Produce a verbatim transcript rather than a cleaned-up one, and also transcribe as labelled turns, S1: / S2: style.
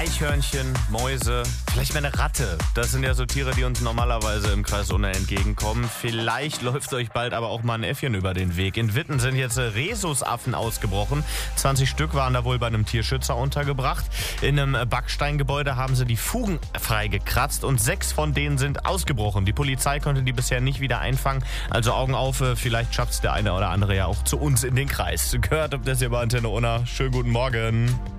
S1: Eichhörnchen, Mäuse, vielleicht mal eine Ratte. Das sind ja so Tiere, die uns normalerweise im Kreis Unna entgegenkommen. Vielleicht läuft euch bald aber auch mal ein Äffchen über den Weg. In Witten sind jetzt Rhesusaffen ausgebrochen. zwanzig Stück waren da wohl bei einem Tierschützer untergebracht. In einem Backsteingebäude haben sie die Fugen freigekratzt und sechs von denen sind ausgebrochen. Die Polizei konnte die bisher nicht wieder einfangen. Also Augen auf, vielleicht schafft es der eine oder andere ja auch zu uns in den Kreis. Gehört habt ihr das hier bei Antenne Unna. Schönen guten Morgen.